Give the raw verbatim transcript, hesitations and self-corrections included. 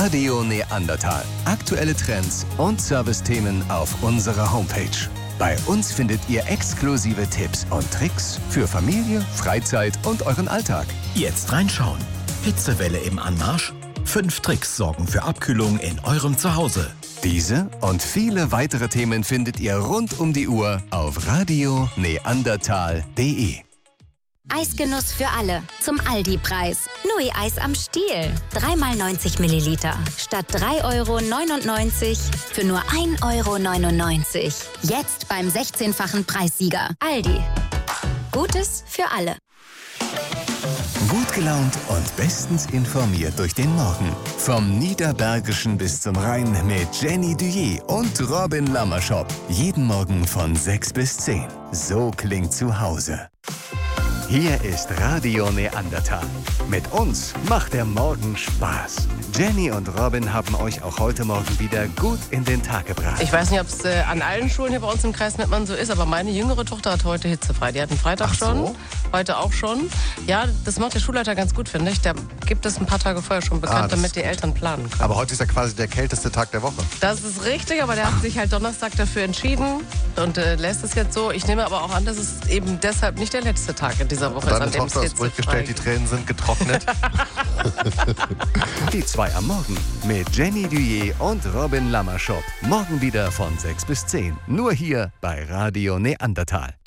Radio Neandertal. Aktuelle Trends und Servicethemen auf unserer Homepage. Bei uns findet ihr exklusive Tipps und Tricks für Familie, Freizeit und euren Alltag. Jetzt reinschauen. Hitzewelle im Anmarsch? Fünf Tricks sorgen für Abkühlung in eurem Zuhause. Diese und viele weitere Themen findet ihr rund um die Uhr auf radio neandertal punkt de. Eisgenuss für alle. Zum Aldi-Preis. Nui-Eis am Stiel. drei mal neunzig Milliliter. Statt drei Euro neunundneunzig für nur ein Euro neunundneunzig. Jetzt beim sechzehnfachen Preissieger. Aldi. Gutes für alle. Gut gelaunt und bestens informiert durch den Morgen. Vom Niederbergischen bis zum Rhein mit Jenny Duyé und Robin Lammerschop. Jeden Morgen von sechs bis zehn. So klingt zu Hause. Hier ist Radio Neandertal. Mit uns macht der Morgen Spaß. Jenny und Robin haben euch auch heute Morgen wieder gut in den Tag gebracht. Ich weiß nicht, ob es äh, an allen Schulen hier bei uns im Kreis Mettmann so ist, aber meine jüngere Tochter hat heute hitzefrei. Die hat einen Freitag Ach schon, so? heute auch schon. Ja, das macht der Schulleiter ganz gut, finde ich. Der gibt es ein paar Tage vorher schon bekannt, Ah, das damit ist die gut. Eltern planen können. Aber heute ist ja quasi der kälteste Tag der Woche. Das ist richtig, aber der hat sich halt Donnerstag dafür entschieden und äh, lässt es jetzt so. Ich nehme aber auch an, dass es eben deshalb nicht der letzte Tag in dieser Woche ist, Deine an dem es Tochter ist ruhig gestellt, die hitzefrei Tränen sind getrocknet. Die zwei am Morgen mit Jenny Duyé und Robin Lammerschop. Morgen wieder von sechs bis zehn. Nur hier bei Radio Neandertal.